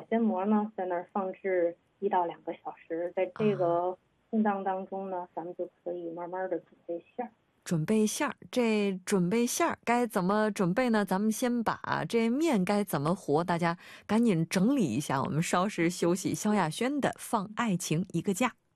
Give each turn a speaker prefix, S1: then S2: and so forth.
S1: 鲜膜呢在那儿放置1到2个小时，在这个空档当中呢，咱们就可以慢慢的准备馅儿。
S2: 准备馅儿，这准备馅儿该怎么准备呢？咱们先把这面该怎么和，大家赶紧整理一下。我们稍事休息，萧亚轩的《放爱情一个假》。